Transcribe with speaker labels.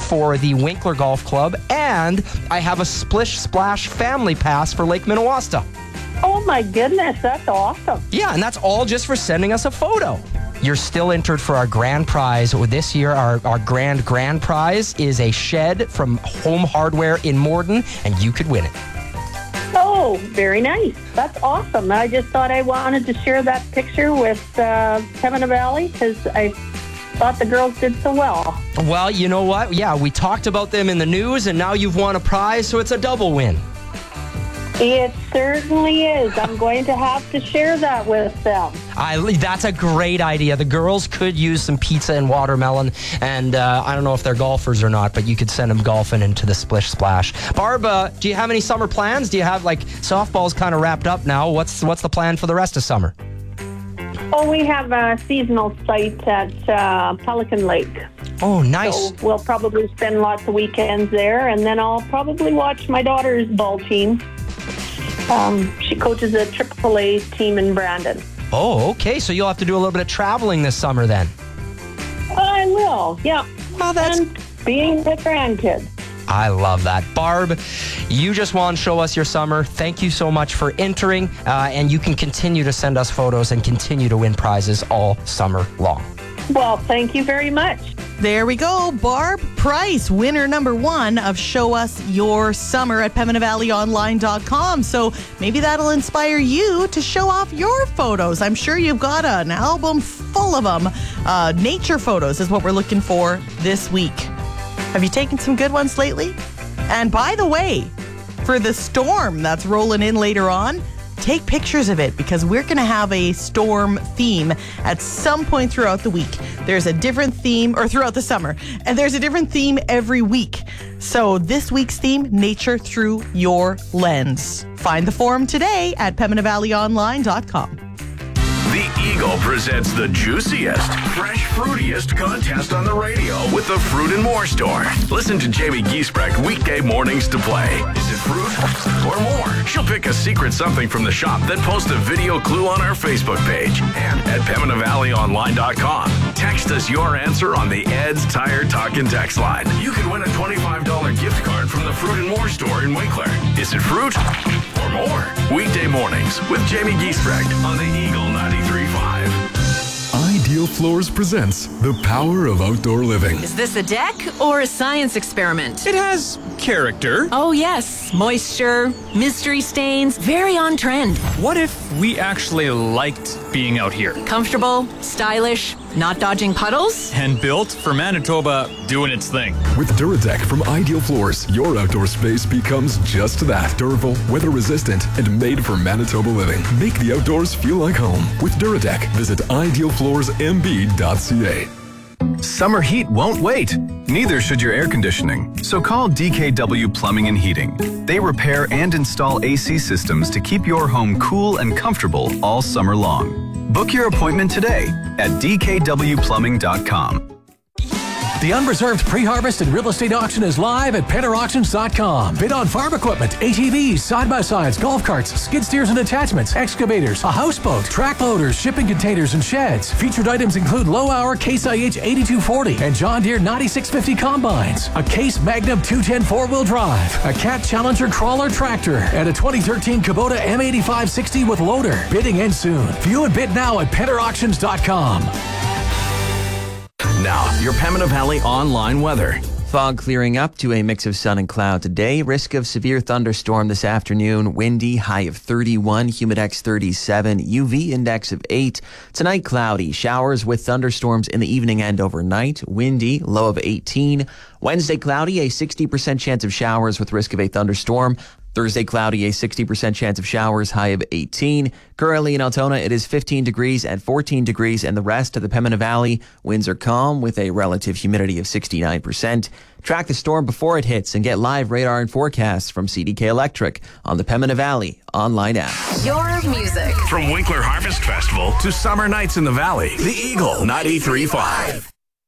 Speaker 1: for the Winkler Golf Club, and I have a Splish Splash family pass for Lake Minnewaska.
Speaker 2: Oh my goodness, that's awesome.
Speaker 1: Yeah, and that's all just for sending us a photo. You're still entered for our grand prize. This year, our grand prize is a shed from Home Hardware in Morden, and you could win it.
Speaker 2: Oh, very nice. That's awesome. I just thought I wanted to share that picture with Pembina Valley because I thought the girls did so well.
Speaker 1: Well, you know what? Yeah, we talked about them in the news, and now you've won a prize, so it's a double win.
Speaker 2: It certainly is. I'm going to have to share that with them.
Speaker 1: That's a great idea. The girls could use some pizza and watermelon, and I don't know if they're golfers or not, but you could send them golfing into the Splish Splash. Barb, do you have any summer plans? Do you have, softball's kind of wrapped up now. What's the plan for the rest of summer?
Speaker 2: Oh, we have a seasonal site at Pelican Lake.
Speaker 1: Oh, nice.
Speaker 2: So we'll probably spend lots of weekends there, and then I'll probably watch my daughter's ball team. She coaches a AAA team in Brandon.
Speaker 1: Oh, okay. So you'll have to do a little bit of traveling this summer then.
Speaker 2: I will, yeah.
Speaker 1: Well,
Speaker 2: and being with grandkids.
Speaker 1: I love that. Barb, you just want to show us your summer. Thank you so much for entering, and you can continue to send us photos and continue to win prizes all summer long.
Speaker 2: Well, thank you very much.
Speaker 3: There we go. Barb Price, winner number 1 of Show Us Your Summer at PembinaValleyOnline.com. So maybe that'll inspire you to show off your photos. I'm sure you've got an album full of them. Nature photos is what we're looking for this week. Have you taken some good ones lately? And by the way, for the storm that's rolling in later on, take pictures of it because we're going to have a storm theme at some point throughout the week. There's a different theme, or throughout the summer, and there's a different theme every week. So this week's theme, Nature Through Your Lens. Find the forum today at PembinaValleyOnline.com.
Speaker 4: The Eagle presents the juiciest, fresh, fruitiest contest on the radio with the Fruit and More store. Listen to Jamie Giesbrecht weekday mornings to play. Is it fruit or more? She'll pick a secret something from the shop, then post a video clue on our Facebook page and at PembinaValleyOnline.com. Text us your answer on the Ed's Tire Talk and Text line. You could win a $25 gift card from the Fruit and More store in Winkler. Is it fruit or more? Weekday mornings with Jamie Giesbrecht on the Eagle 93.5.
Speaker 5: Ideal Floors presents the power of outdoor living.
Speaker 6: Is this a deck or a science experiment?
Speaker 7: It has character.
Speaker 6: Oh, yes. Moisture, mystery stains, very on trend.
Speaker 7: What if we actually liked being out here?
Speaker 6: Comfortable, stylish, not dodging puddles?
Speaker 7: And built for Manitoba doing its thing.
Speaker 5: With Duradeck from Ideal Floors, your outdoor space becomes just that. Durable, weather-resistant, and made for Manitoba living. Make the outdoors feel like home. With Duradeck, visit idealfloorsmb.ca.
Speaker 8: Summer heat won't wait. Neither should your air conditioning. So call DKW Plumbing and Heating. They repair and install AC systems to keep your home cool and comfortable all summer long. Book your appointment today at dkwplumbing.com.
Speaker 9: The Unreserved Pre-Harvest and Real Estate Auction is live at PennerAuctions.com. Bid on farm equipment, ATVs, side-by-sides, golf carts, skid steers and attachments, excavators, a houseboat, track loaders, shipping containers, and sheds. Featured items include low-hour Case IH 8240 and John Deere 9650 combines, a Case Magnum 210 4-wheel drive, a Cat Challenger crawler tractor, and a 2013 Kubota M8560 with loader. Bidding ends soon. View and bid now at PennerAuctions.com.
Speaker 4: Now, your Pembina Valley online weather.
Speaker 10: Fog clearing up to a mix of sun and cloud today. Risk of severe thunderstorm this afternoon. Windy, high of 31, humidex 37, UV index of 8. Tonight, cloudy. Showers with thunderstorms in the evening and overnight. Windy, low of 18. Wednesday, cloudy, a 60% chance of showers with risk of a thunderstorm. Thursday, cloudy, a 60% chance of showers, high of 18. Currently in Altona, it is 15 degrees and 14 degrees, and the rest of the Pembina Valley, winds are calm with a relative humidity of 69%. Track the storm before it hits and get live radar and forecasts from CDK Electric on the Pembina Valley online app.
Speaker 6: Your music.
Speaker 4: From Winkler Harvest Festival to summer nights in the valley, the Eagle 93.5.